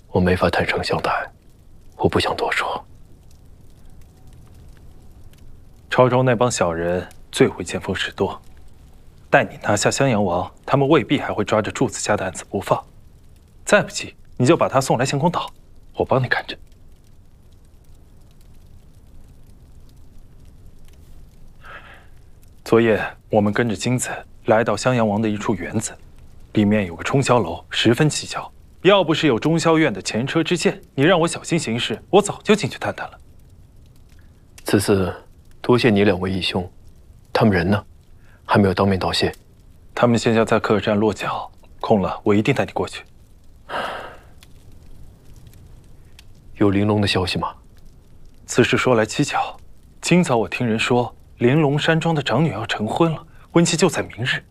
我没法坦诚相待，我不想多说。 朝中那帮小人最会见风使舵，待你拿下襄阳王，他们未必还会抓着柱子家的案子不放。再不济，你就把他送来降空岛，我帮你看着。昨夜我们跟着金子来到襄阳王的一处园子，里面有个冲霄楼，十分蹊跷。要不是有中霄院的前车之鉴，你让我小心行事，我早就进去探探了。 此次多谢你2位义兄，他们人呢？还没有当面道谢。 他们现在在客栈落脚，空了我一定带你过去。 有玲珑的消息吗？ 此事说来蹊跷，今早我听人说，玲珑山庄的长女要成婚了，婚期就在明日。